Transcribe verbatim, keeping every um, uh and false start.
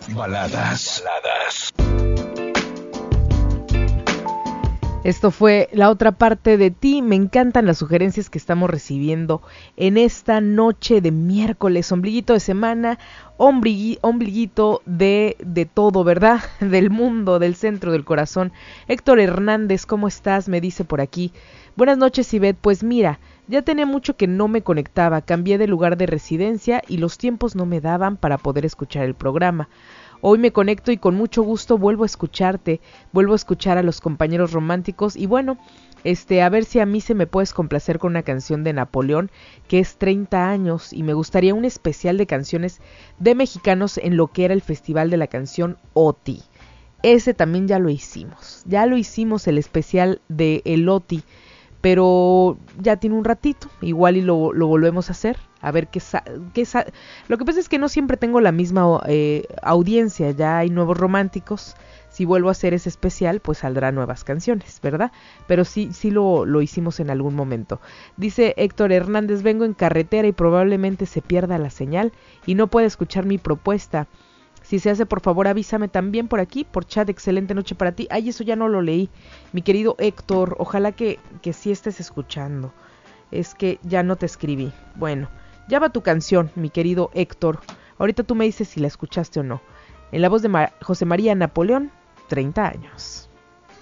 Baladas. Baladas. Esto fue La Otra Parte de Ti. Me encantan las sugerencias que estamos recibiendo en esta noche de miércoles, ombliguito de semana, ombliguito, ombliguito de, de todo, ¿verdad? Del mundo, del centro del corazón. Héctor Hernández, ¿cómo estás? Me dice por aquí. Buenas noches, Ivette. Pues mira, ya tenía mucho que no me conectaba, cambié de lugar de residencia y los tiempos no me daban para poder escuchar el programa. Hoy me conecto y con mucho gusto vuelvo a escucharte, vuelvo a escuchar a los compañeros románticos y bueno, este, a ver si a mí se me puedes complacer con una canción de Napoleón, que es treinta años, y me gustaría un especial de canciones de mexicanos en lo que era el Festival de la Canción O T I. Ese también ya lo hicimos, ya lo hicimos el especial de el O T I, pero ya tiene un ratito, igual y lo, lo volvemos a hacer, a ver qué, sa- qué sa- lo que pasa es que no siempre tengo la misma eh, audiencia, ya hay nuevos románticos, si vuelvo a hacer ese especial, pues saldrán nuevas canciones, ¿verdad? Pero sí, sí lo, lo hicimos en algún momento. Dice Héctor Hernández, vengo en carretera y probablemente se pierda la señal y no pueda escuchar mi propuesta. Si se hace, por favor, avísame también por aquí, por chat. Excelente noche para ti. Ay, eso ya no lo leí. Mi querido Héctor, ojalá que, que sí estés escuchando. Es que ya no te escribí. Bueno, ya va tu canción, mi querido Héctor. Ahorita tú me dices si la escuchaste o no. En la voz de Ma- José María Napoleón, treinta años.